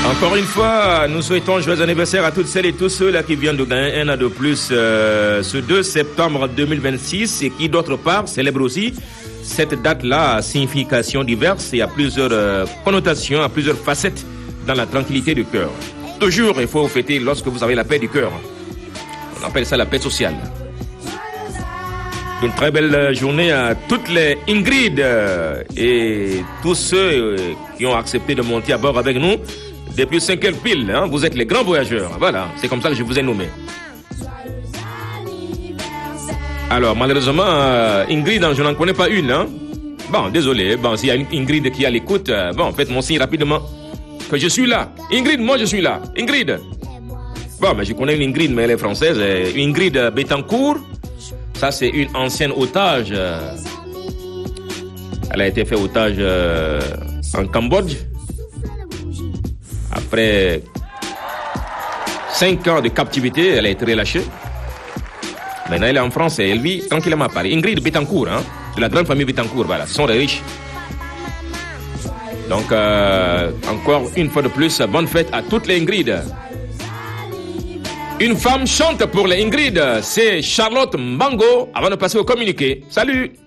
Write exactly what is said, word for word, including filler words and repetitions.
Encore une fois, nous souhaitons joyeux anniversaire à toutes celles et tous ceux là qui viennent de gagner un an de plus euh, ce deux septembre deux mille vingt-six et qui d'autre part célèbrent aussi cette date-là à signification diverse et à plusieurs euh, connotations, à plusieurs facettes dans la tranquillité du cœur. Toujours, il faut fêter lorsque vous avez la paix du cœur. On appelle ça la paix sociale. Une très belle journée à toutes les Ingrid euh, et tous ceux euh, qui ont accepté de monter à bord avec nous. Depuis cinq heures pile, hein, vous êtes les grands voyageurs. Voilà, c'est comme ça que je vous ai nommé. Alors, malheureusement, euh, Ingrid, je n'en connais pas une. Hein. Bon, désolé. Bon, s'il y a une Ingrid qui est à l'écoute, euh, bon, faites mon signe rapidement. Que je suis là. Ingrid, moi, je suis là. Ingrid. Bon, mais je connais une Ingrid, mais elle est française. Ingrid Betancourt. Ça, c'est une ancienne otage. Elle a été fait otage euh, en Cambodge. Après cinq ans de captivité, elle a été relâchée. Maintenant, elle est en France et elle vit tranquillement à Paris. Ingrid Betancourt, hein, de la grande famille Betancourt, voilà, ce sont des riches. Donc, euh, encore une fois de plus, bonne fête à toutes les Ingrid. Une femme chante pour les Ingrid, c'est Charlotte Mbango, avant de passer au communiqué. Salut!